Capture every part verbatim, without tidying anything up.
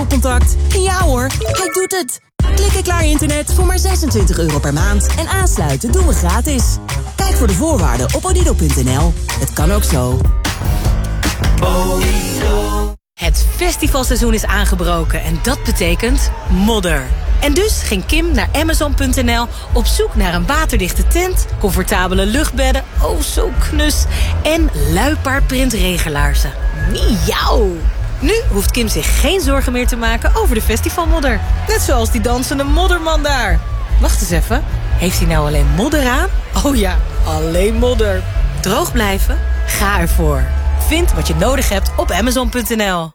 stopcontact. Ja hoor, hij doet het. Klik en klaar internet voor maar zesentwintig euro per maand. En aansluiten doen we gratis. Kijk voor de voorwaarden op odido punt n l. Het kan ook zo. Odido. Het festivalseizoen is aangebroken en dat betekent modder. En dus ging Kim naar amazon punt n l op zoek naar een waterdichte tent, comfortabele luchtbedden, oh zo knus, en luipaardprint regenlaarzen. Miauw! Nu hoeft Kim zich geen zorgen meer te maken over de festivalmodder. Net zoals die dansende modderman daar. Wacht eens even, heeft hij nou alleen modder aan? Oh ja, alleen modder. Droog blijven? Ga ervoor. Vind wat je nodig hebt op amazon punt n l.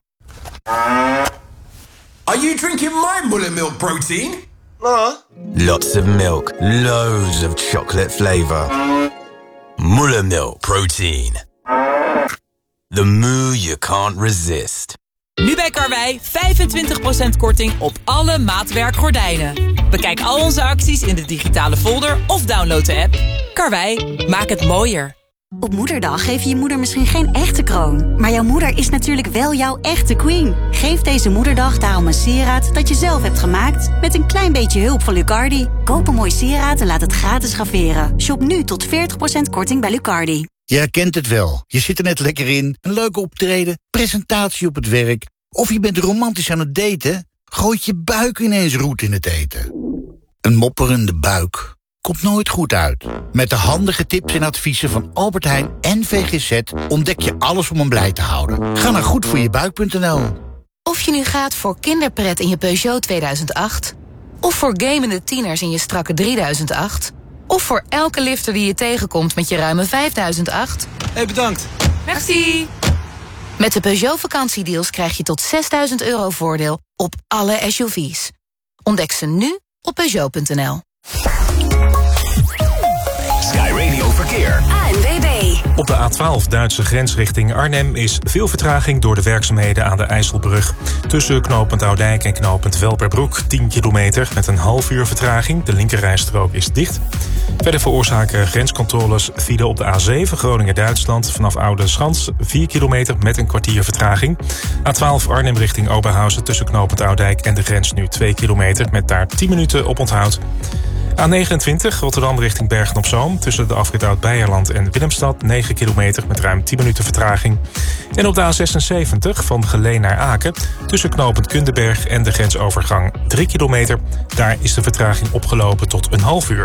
Are you drinking my Mullet Milk protein? No. Lots of milk, loads of chocolate flavor. Mullet Milk protein. The moo you can't resist. Nu bij Karwei vijfentwintig procent korting op alle maatwerk gordijnen. Bekijk al onze acties in de digitale folder of download de app. Karwei, maak het mooier. Op Moederdag geef je je moeder misschien geen echte kroon. Maar jouw moeder is natuurlijk wel jouw echte queen. Geef deze Moederdag daarom een sieraad dat je zelf hebt gemaakt. Met een klein beetje hulp van Lucardi. Koop een mooi sieraad en laat het gratis graveren. Shop nu tot veertig procent korting bij Lucardi. Je herkent het wel. Je zit er net lekker in. Een leuke optreden, presentatie op het werk. Of je bent romantisch aan het daten. Gooit je buik ineens roet in het eten. Een mopperende buik komt nooit goed uit. Met de handige tips en adviezen van Albert Heijn en V G Z... ontdek je alles om hem blij te houden. Ga naar goedvoorjebuik punt n l. Of je nu gaat voor kinderpret in je Peugeot tweeduizend acht... of voor gamende tieners in je strakke drieduizend acht... of voor elke lifter die je tegenkomt met je ruime vijfduizend acht... Hey, bedankt. Merci. Met de Peugeot vakantiedeals krijg je tot zesduizend euro voordeel op alle S U V's. Ontdek ze nu op Peugeot punt n l. Sky Radio Verkeer. A N W B. Op de A twaalf Duitse grens richting Arnhem is veel vertraging door de werkzaamheden aan de IJsselbrug. Tussen knooppunt Oudijk en knooppunt Welperbroek tien kilometer met een half uur vertraging. De linkerrijstrook is dicht. Verder veroorzaken grenscontroles file op de A zeven Groningen-Duitsland vanaf Oude Schans vier kilometer met een kwartier vertraging. A twaalf Arnhem richting Oberhausen tussen knooppunt Oudijk en de grens nu twee kilometer met daar tien minuten op onthoud. A negenentwintig Rotterdam richting Bergen-op-Zoom tussen de afrit Oud-Beijerland en Willemstad negen kilometer met ruim tien minuten vertraging. En op de A zesenzeventig van Geleen naar Aken tussen knooppunt Kundenberg en de grensovergang drie kilometer. Daar is de vertraging opgelopen tot een half uur.